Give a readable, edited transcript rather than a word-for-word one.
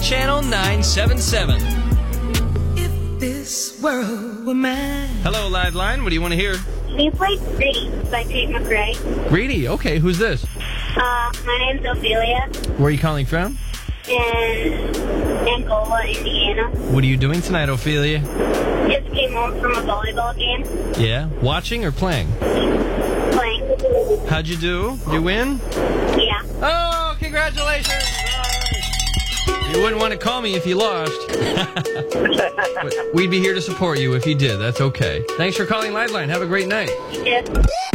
Channel 977. If this world were mine. Hello, Live Line. What do you want to hear? Can you play Greedy by Tate McRae? Greedy. Okay, who's this? My name's Ophelia Where are you calling from? in Angola, Indiana. What are you doing tonight, Ophelia? Just came home from a volleyball game. Yeah? Watching or playing? Playing. How'd you do? You win? Yeah. Oh, congratulations! All right. You wouldn't want to call me if you lost. But we'd be here to support you if you did. That's okay. Thanks for calling Liveline. Have a great night. You did.